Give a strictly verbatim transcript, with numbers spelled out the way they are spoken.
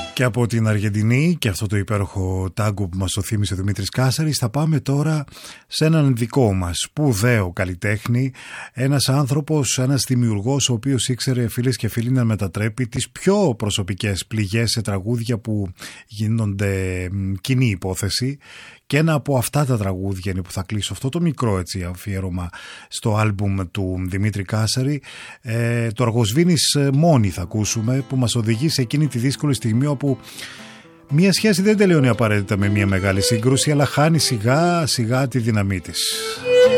Και από την Αργεντινή και αυτό το υπέροχο τάγκο που μας το θύμισε ο Δημήτρης Κάσαρης, θα πάμε τώρα σε έναν δικό μας σπουδαίο καλλιτέχνη, ένας άνθρωπος, ένας δημιουργός ο οποίος ήξερε, φίλες και φίλοι, να μετατρέπει τις πιο προσωπικές πληγές σε τραγούδια που γίνονται κοινή υπόθεση. Και ένα από αυτά τα τραγούδια είναι που θα κλείσω αυτό το μικρό έτσι αφιέρωμα στο άλμπουμ του Δημήτρη Κάσαρη. Ε, το Αργοσβήνης μόνοι θα ακούσουμε, που μας οδηγεί σε εκείνη τη δύσκολη στιγμή όπου μία σχέση δεν τελειώνει απαραίτητα με μία μεγάλη σύγκρουση, αλλά χάνει σιγά σιγά τη δύναμή της.